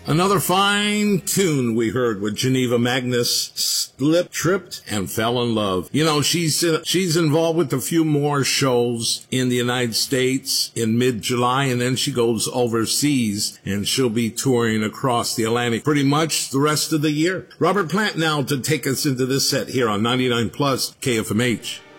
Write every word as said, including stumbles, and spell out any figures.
Another fine tune we heard with Geneva Magnus, Slipped, Tripped, and Fell in Love. You know, she's uh, she's involved with a few more shows in the United States in mid-July, and then she goes overseas, and she'll be touring across the Atlantic pretty much the rest of the year. Robert Plant now to take us into this set here on ninety-nine plus K F M H.